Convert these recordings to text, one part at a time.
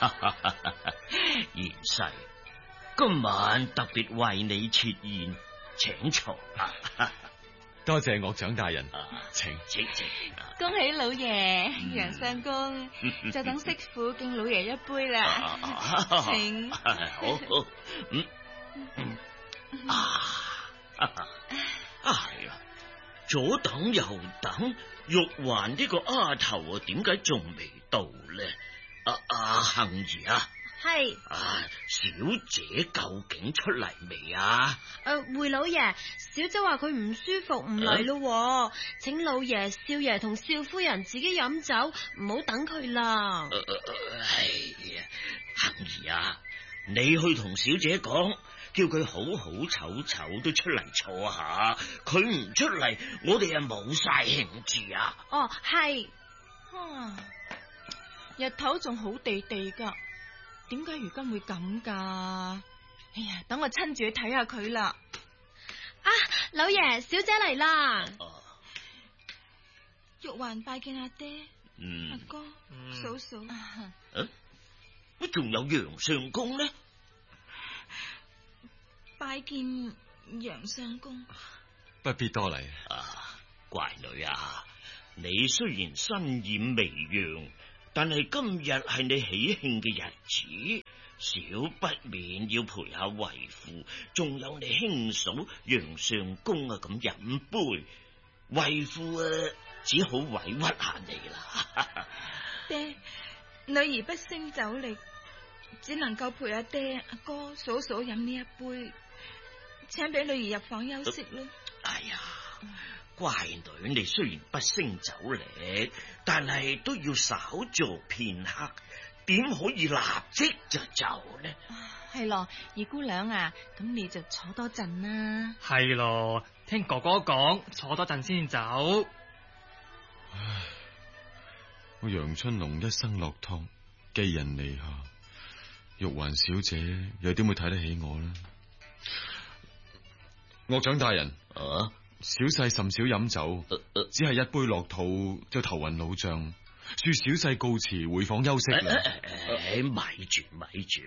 賢婿，今晚特別為你設宴，請坐。 多謝岳長大人，請。 恭喜老爺，楊相公，就等媳婦敬老爺一杯啦。請。 好。係啊，左等右等，玉環呢個丫頭啊，點解仲未到呢？杏兒啊， 係。 小姐究竟出嚟未啊？ 回老爺，小姐話佢唔舒服唔嚟咯，請老爺、少爺同少夫人自己飲酒，唔好等佢啦。 係啊，杏兒啊，你去同小姐講，叫佢好好醜醜都出嚟坐下，佢唔出嚟，我哋啊冇晒興致啊！ 哦，係。 日頭仲好地地噶，點解如今會咁噶？哎呀，等我親自去睇下佢啦。 老爺，小姐嚟啦。 玉環拜見阿爹、阿哥、嫂嫂。 乜仲有楊相公呢？ 拜見楊相公。 不必多禮。 乖女啊，你雖然身染微恙，但係今日係你喜慶嘅日子，少不免要陪下為父，仲有你兄嫂楊相公啊咁飲杯，為父只好委屈下你啦。 爹，女兒不勝酒力，只能夠陪阿爹、阿哥、嫂嫂飲呢一杯，請俾女兒入房休息啦。 哎呀，乖女，你雖然不勝酒力，但係都要稍坐片刻，點可以立即就走呢？ 係咯，二姑娘啊，咁你就坐多陣啦。 係咯，聽哥哥講，坐多陣先走。 唉，我楊春龍一生落湯，寄人籬下，玉環小姐又點會睇得起我呢？岳長大人，小婿甚少飲酒，只係一杯落肚就頭暈腦脹，恕小婿告辭回房休息啦。 咪住，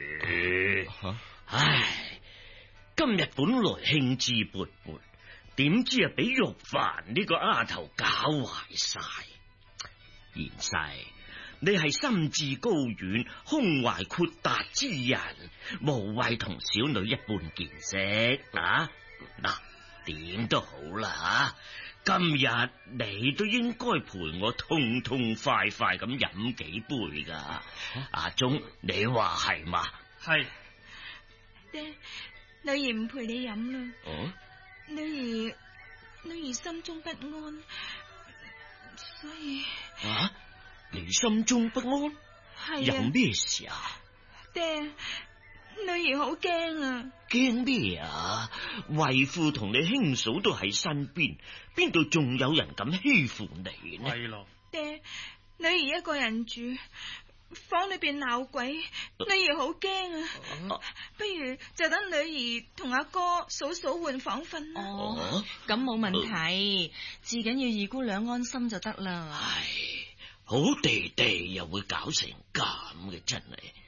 唉，今日本來興致勃勃，點知啊俾玉環呢個丫頭搞壞晒。賢婿，你係心智高遠、胸懷豁達之人，無謂同小女一般見識啊！嗱，點都好啦，今日你都應該陪我痛痛快快咁飲幾杯噶。阿忠，你話係嘛？ 係。 爹，女兒唔陪你飲啦。女兒心中不安，所以。 你心中不安？ 係。 有咩事啊？ 爹，女兒好驚啊！ 驚咩啊？為父同你兄嫂都喺身邊，邊度仲有人敢欺負你呢？ 係咯。 爹，女兒一個人住，房裏邊鬧鬼，女兒好驚啊！不如就等女兒同阿哥、嫂嫂換房瞓啦。 咁冇問題，至緊要二姑娘安心就得啦。 唉，好地地又會搞成咁嘅，真係。